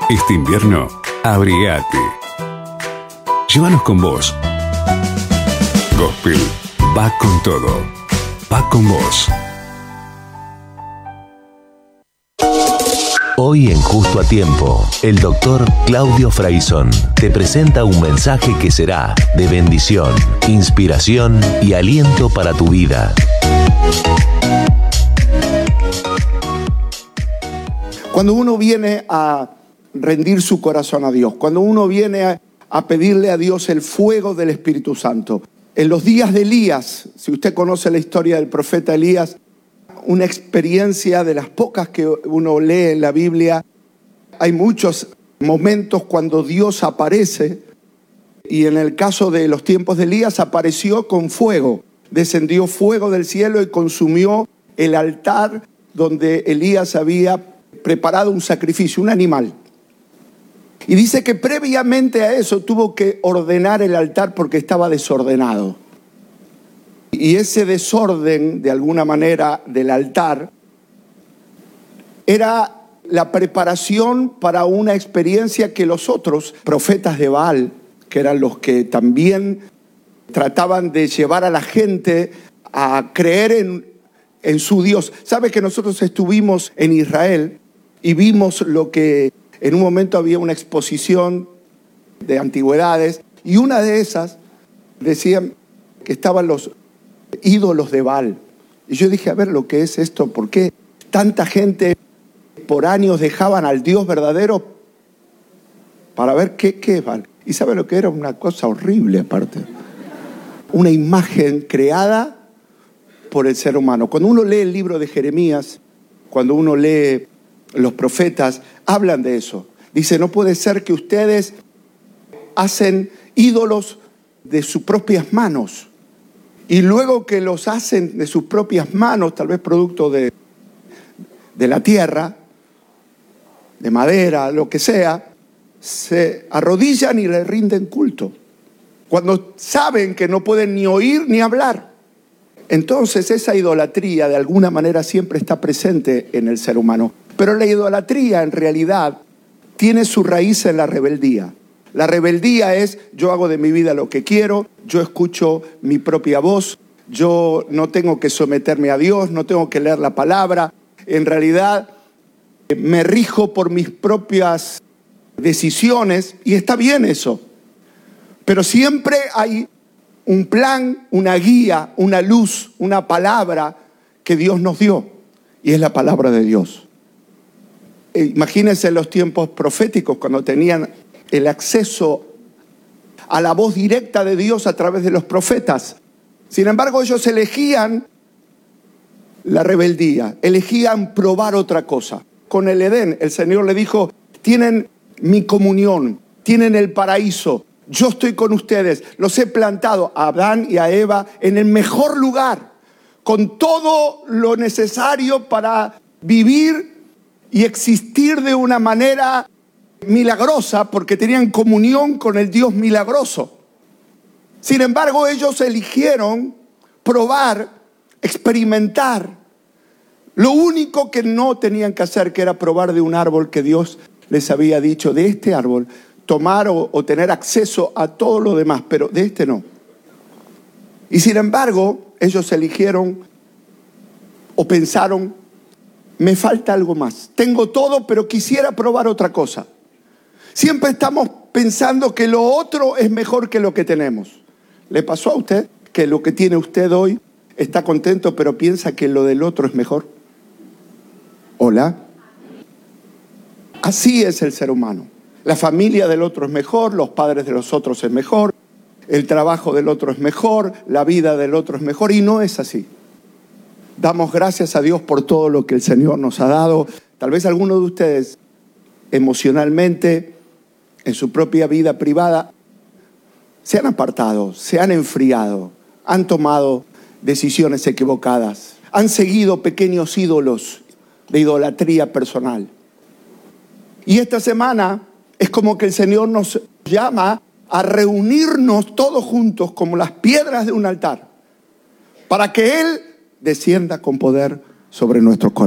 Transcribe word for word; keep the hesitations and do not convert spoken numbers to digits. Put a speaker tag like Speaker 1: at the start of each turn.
Speaker 1: Este invierno, abrigate. Llévanos con vos. Gospel va con todo. Va con vos.
Speaker 2: Hoy en Justo a Tiempo, el doctor Claudio Fraizón te presenta un mensaje que será de bendición, inspiración y aliento para tu vida.
Speaker 3: Cuando uno viene a rendir su corazón a Dios, cuando uno viene a, a pedirle a Dios el fuego del Espíritu Santo, en los días de Elías, si usted conoce la historia del profeta Elías, una experiencia de las pocas que uno lee en la Biblia, hay muchos momentos cuando Dios aparece, y en el caso de los tiempos de Elías apareció con fuego, descendió fuego del cielo y consumió el altar donde Elías había preparado un sacrificio, un animal. Y dice que previamente a eso tuvo que ordenar el altar porque estaba desordenado. Y ese desorden, de alguna manera, del altar, era la preparación para una experiencia que los otros profetas de Baal, que eran los que también trataban de llevar a la gente a creer en, en su Dios. ¿Sabe que nosotros estuvimos en Israel y vimos lo que en un momento había una exposición de antigüedades, y una de esas decían que estaban los ídolos de Baal? Y yo dije, a ver lo que es esto, ¿por qué tanta gente por años dejaban al Dios verdadero para ver qué, qué es Baal? Y ¿sabe lo que era? Una cosa horrible aparte. Una imagen creada por el ser humano. Cuando uno lee el libro de Jeremías, cuando uno lee los profetas, hablan de eso. Dice, no puede ser que ustedes hacen ídolos de sus propias manos. Y luego que los hacen de sus propias manos, tal vez producto de, de la tierra, de madera, lo que sea, se arrodillan y le rinden culto. Cuando saben que no pueden ni oír ni hablar. Entonces esa idolatría de alguna manera siempre está presente en el ser humano. Pero la idolatría en realidad tiene su raíz en la rebeldía. La rebeldía es, yo hago de mi vida lo que quiero, yo escucho mi propia voz, yo no tengo que someterme a Dios, no tengo que leer la palabra. En realidad me rijo por mis propias decisiones y está bien eso. Pero siempre hay un plan, una guía, una luz, una palabra que Dios nos dio, y es la palabra de Dios. Imagínense en los tiempos proféticos, cuando tenían el acceso a la voz directa de Dios a través de los profetas. Sin embargo, ellos elegían la rebeldía, elegían probar otra cosa. Con el Edén, el Señor le dijo, tienen mi comunión, tienen el paraíso, yo estoy con ustedes, los he plantado a Adán y a Eva en el mejor lugar, con todo lo necesario para vivir y existir de una manera milagrosa, porque tenían comunión con el Dios milagroso. Sin embargo, ellos eligieron probar, experimentar lo único que no tenían que hacer, que era probar de un árbol que Dios les había dicho, de este árbol tomar o, o tener acceso a todo lo demás, pero de este no. Y sin embargo, ellos eligieron o pensaron, me falta algo más. Tengo todo, pero quisiera probar otra cosa. Siempre estamos pensando que lo otro es mejor que lo que tenemos. ¿Le pasó a usted que lo que tiene usted hoy está contento, pero piensa que lo del otro es mejor? ¿Hola? Así es el ser humano. La familia del otro es mejor, los padres de los otros es mejor, el trabajo del otro es mejor, la vida del otro es mejor, y no es así. Damos gracias a Dios por todo lo que el Señor nos ha dado. Tal vez alguno de ustedes emocionalmente, en su propia vida privada, se han apartado, se han enfriado, han tomado decisiones equivocadas, han seguido pequeños ídolos de idolatría personal. Y esta semana es como que el Señor nos llama a reunirnos todos juntos como las piedras de un altar, para que Él descienda con poder sobre nuestros corazones.